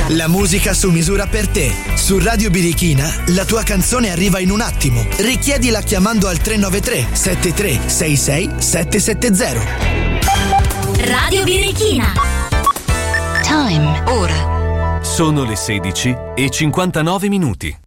La musica su misura per te. Su Radio Birichina la tua canzone arriva in un attimo. Richiedila chiamando al 393 7366 770. Radio Birichina. Time. Ora. Sono le 16:59.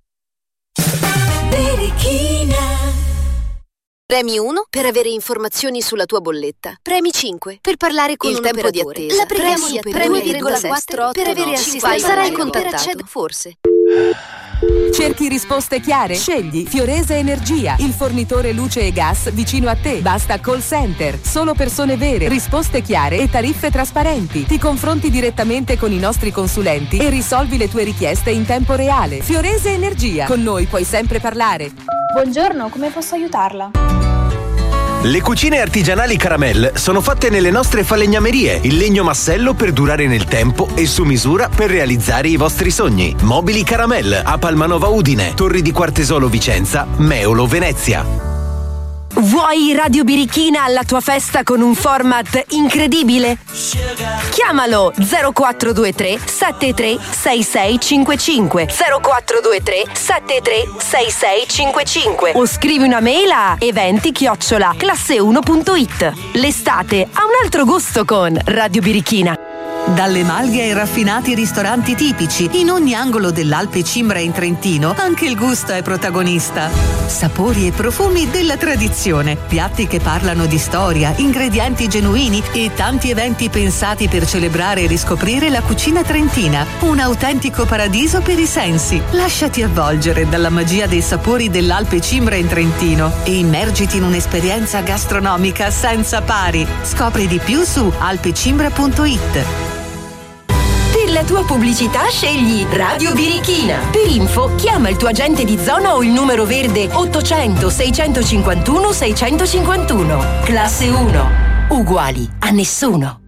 Premi 1 per avere informazioni sulla tua bolletta. Premi 5 per parlare con un tempo di attesa. La preghiamo di premi 2,4 per avere assistenza. Sarai contattato, forse. Cerchi risposte chiare? Scegli Fiorese Energia, il fornitore luce e gas vicino a te. Basta call center, solo persone vere, risposte chiare e tariffe trasparenti. Ti confronti direttamente con i nostri consulenti e risolvi le tue richieste in tempo reale. Fiorese Energia, con noi puoi sempre parlare. Buongiorno, come posso aiutarla? Le cucine artigianali Caramel sono fatte nelle nostre falegnamerie, il legno massello per durare nel tempo e su misura per realizzare i vostri sogni. Mobili Caramel a Palmanova Udine, Torri di Quartesolo Vicenza, Meolo Venezia. Vuoi Radio Birichina alla tua festa con un format incredibile? Chiamalo 0423 73 6655 0423 73 6655 o scrivi una mail a eventi@classe1.it. L'estate ha un altro gusto con Radio Birichina. Dalle malghe ai raffinati ristoranti tipici, in ogni angolo dell'Alpe Cimbra in Trentino, anche il gusto è protagonista. Sapori e profumi della tradizione, piatti che parlano di storia, ingredienti genuini e tanti eventi pensati per celebrare e riscoprire la cucina trentina. Un autentico paradiso per i sensi. Lasciati avvolgere dalla magia dei sapori dell'Alpe Cimbra in Trentino e immergiti in un'esperienza gastronomica senza pari. Scopri di più su alpecimbra.it. Per la tua pubblicità scegli Radio Birichina. Per info chiama il tuo agente di zona o il numero verde 800 651 651. Classe 1. Uguali a nessuno.